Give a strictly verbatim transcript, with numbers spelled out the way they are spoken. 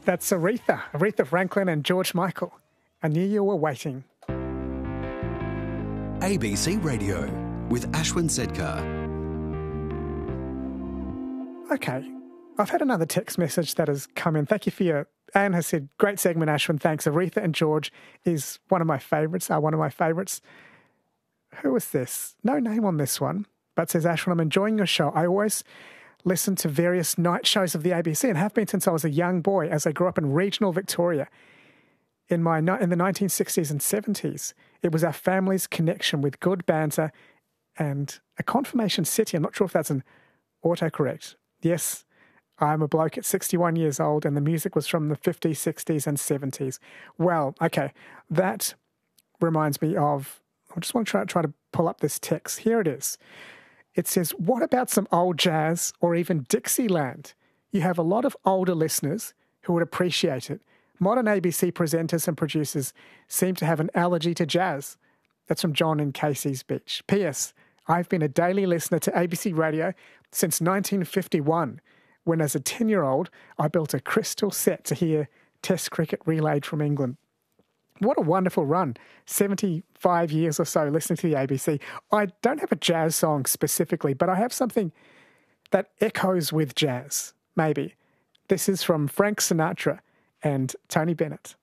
That's Aretha, Aretha Franklin and George Michael. I knew you were waiting. A B C Radio with Ashwin Sedkar. Okay, I've had another text message that has come in. Thank you for your... Anne has said, great segment, Ashwin, thanks. Aretha and George is one of my favourites, are one of my favourites. Who is this? No name on this one, but says, Ashwin, I'm enjoying your show. I always listen to various night shows of the A B C and have been since I was a young boy as I grew up in regional Victoria. In my in the nineteen sixties and seventies, it was our family's connection with good banter and a confirmation city. I'm not sure if that's an autocorrect. Yes, I'm a bloke at sixty-one years old and the music was from the fifties, sixties and seventies. Well, okay, that reminds me of, I just want to try, try to pull up this text. Here it is. It says, what about some old jazz or even Dixieland? You have a lot of older listeners who would appreciate it. Modern A B C presenters and producers seem to have an allergy to jazz. That's from John in Casey's Beach. P S. I've been a daily listener to A B C Radio since nineteen fifty-one, when as a ten-year-old I built a crystal set to hear Test cricket relayed from England. What a wonderful run. seventy-five years or so listening to the A B C. I don't have a jazz song specifically, but I have something that echoes with jazz, maybe. This is from Frank Sinatra and Tony Bennett.